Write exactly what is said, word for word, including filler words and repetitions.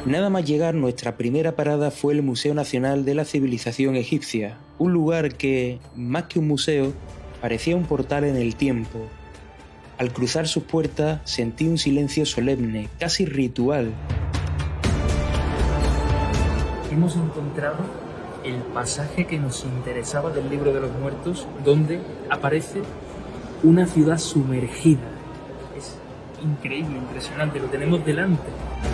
Nada más llegar, nuestra primera parada fue el Museo Nacional de la Civilización Egipcia, un lugar que, más que un museo, parecía un portal en el tiempo. Al cruzar sus puertas sentí un silencio solemne, casi ritual. Hemos encontrado el pasaje que nos interesaba del Libro de los Muertos, donde aparece una ciudad sumergida. Es increíble, impresionante, lo tenemos delante.